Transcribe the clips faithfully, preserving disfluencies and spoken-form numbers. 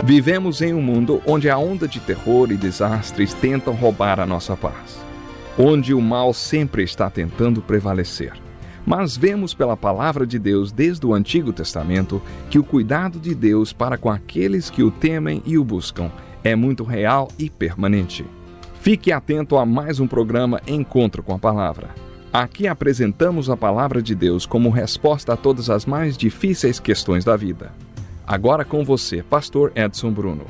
Vivemos em um mundo onde a onda de terror e desastres tentam roubar a nossa paz, onde o mal sempre está tentando prevalecer. Mas vemos pela palavra de Deus desde o Antigo Testamento que o cuidado de Deus para com aqueles que o temem e o buscam é muito real e permanente. Fique atento a mais um programa Encontro com a Palavra. Aqui apresentamos a palavra de Deus como resposta a todas as mais difíceis questões da vida. Agora com você, Pastor Edson Bruno.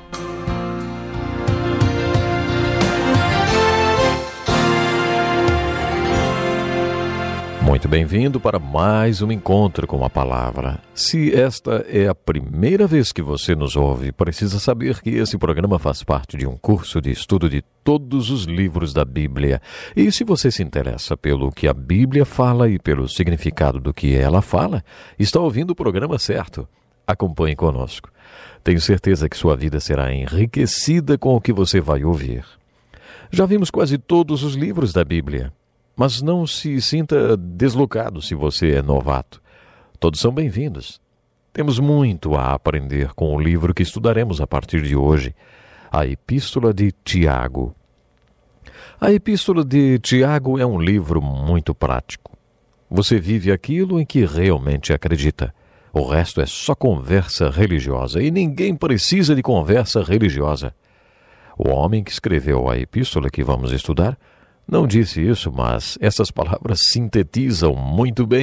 Muito bem-vindo para mais um Encontro com a Palavra. Se esta é a primeira vez que você nos ouve, precisa saber que esse programa faz parte de um curso de estudo de todos os livros da Bíblia. E se você se interessa pelo que a Bíblia fala e pelo significado do que ela fala, está ouvindo o programa certo. Acompanhe conosco. Tenho certeza que sua vida será enriquecida com o que você vai ouvir. Já vimos quase todos os livros da Bíblia. Mas não se sinta deslocado se você é novato. Todos são bem-vindos. Temos muito a aprender com o livro que estudaremos a partir de hoje, a Epístola de Tiago. A Epístola de Tiago é um livro muito prático. Você vive aquilo em que realmente acredita. O resto é só conversa religiosa, e ninguém precisa de conversa religiosa. O homem que escreveu a epístola que vamos estudar não disse isso, mas essas palavras sintetizam muito bem